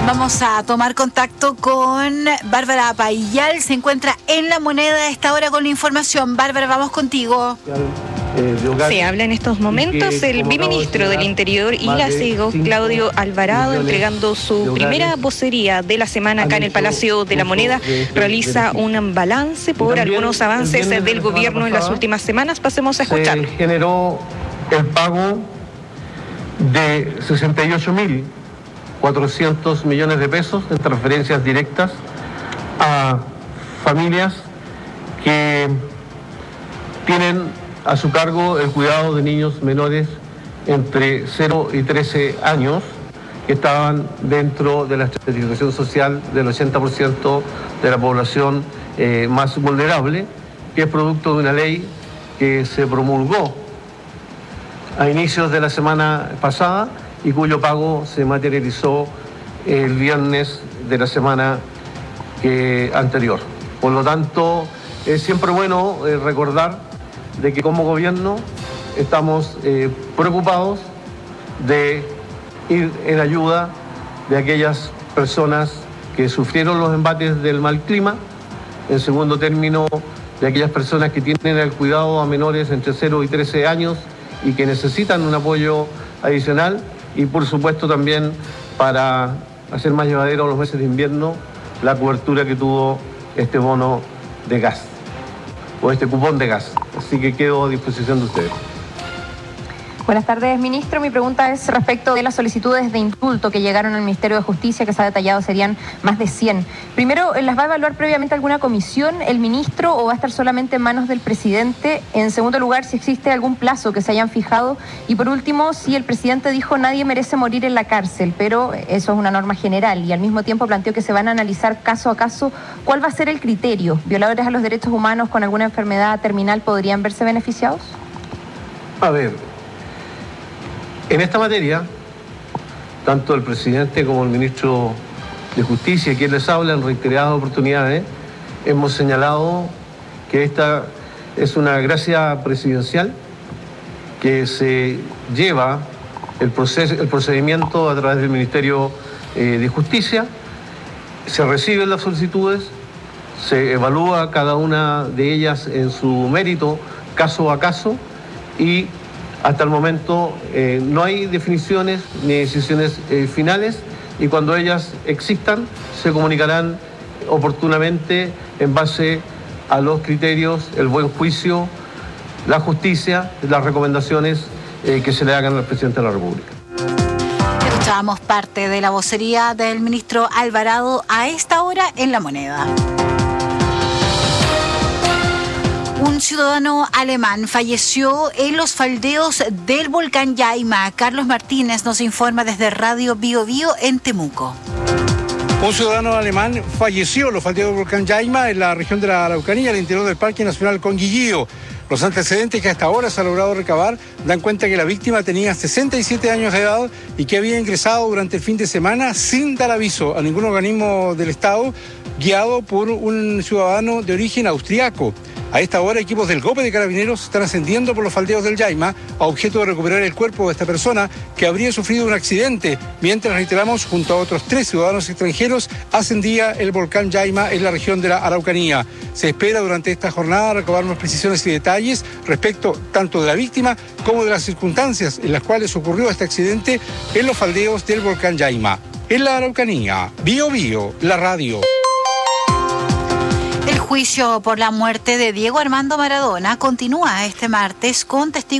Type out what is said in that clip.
Vamos a tomar contacto con Bárbara Payal, se encuentra en La Moneda a esta hora con la información. Bárbara, vamos contigo. Se habla en estos momentos el biministro del Interior y la CEGO, Claudio Alvarado, entregando su primera vocería de la semana acá en el Palacio de La Moneda. Realiza un balance por algunos avances del gobierno en las últimas semanas. Pasemos a escuchar. Se generó el pago de 68.400 millones de pesos en transferencias directas a familias que tienen a su cargo el cuidado de niños menores entre 0 y 13 años que estaban dentro de la estratificación social del 80% de la población más vulnerable, que es producto de una ley que se promulgó a inicios de la semana pasada y cuyo pago se materializó el viernes de la semana anterior. Por lo tanto, es siempre bueno recordar de que como gobierno estamos preocupados de ir en ayuda de aquellas personas que sufrieron los embates del mal clima, en segundo término, de aquellas personas que tienen el cuidado a menores entre 0 y 13 años y que necesitan un apoyo adicional, y por supuesto también para hacer más llevadero los meses de invierno la cobertura que tuvo este bono de gas o este cupón de gas. Así que quedo a disposición de ustedes. Buenas tardes, ministro. Mi pregunta es respecto de las solicitudes de indulto que llegaron al Ministerio de Justicia, que se ha detallado serían más de 100. Primero, ¿las va a evaluar previamente alguna comisión el ministro o va a estar solamente en manos del presidente? En segundo lugar, si existe algún plazo que se hayan fijado. Y por último, si el presidente dijo nadie merece morir en la cárcel, pero eso es una norma general y al mismo tiempo planteó que se van a analizar caso a caso, ¿cuál va a ser el criterio? ¿Violadores a los derechos humanos con alguna enfermedad terminal podrían verse beneficiados? A ver, en esta materia, tanto el presidente como el ministro de Justicia, quien les habla en reiteradas oportunidades, hemos señalado que esta es una gracia presidencial que se lleva el procedimiento a través del Ministerio de Justicia, se reciben las solicitudes, se evalúa cada una de ellas en su mérito, caso a caso, y hasta el momento no hay definiciones ni decisiones finales, y cuando ellas existan se comunicarán oportunamente en base a los criterios, el buen juicio, la justicia, las recomendaciones que se le hagan al presidente de la República. Escuchábamos parte de la vocería del ministro Alvarado a esta hora en La Moneda. Un ciudadano alemán falleció en los faldeos del volcán Llaima. Carlos Martínez nos informa desde Radio Bio Bio en Temuco. Un ciudadano alemán falleció en los faldeos del volcán Llaima en la región de la Araucanía, al interior del Parque Nacional Conguillío. Los antecedentes que hasta ahora se ha logrado recabar dan cuenta que la víctima tenía 67 años de edad y que había ingresado durante el fin de semana sin dar aviso a ningún organismo del Estado, guiado por un ciudadano de origen austriaco. A esta hora, equipos del GOPE de Carabineros están ascendiendo por los faldeos del Llaima a objeto de recuperar el cuerpo de esta persona que habría sufrido un accidente, mientras, reiteramos, junto a otros 3 ciudadanos extranjeros, ascendía el volcán Llaima en la región de la Araucanía. Se espera durante esta jornada recabar más precisiones y detalles respecto tanto de la víctima como de las circunstancias en las cuales ocurrió este accidente en los faldeos del volcán Llaima. En la Araucanía, Bio Bio, la radio. El juicio por la muerte de Diego Armando Maradona continúa este martes con testigos